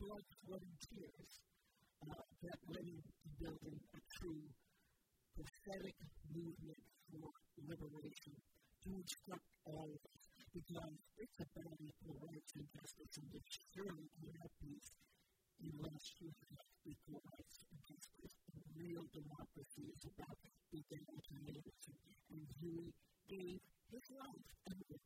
blood, sweat, and tears that led him to building a true prophetic movement for liberation to instruct all of us, because it's about equal rights and justice, and it surely cannot be unless you have equal rights and justice. Real democracy is about equality and Huey gave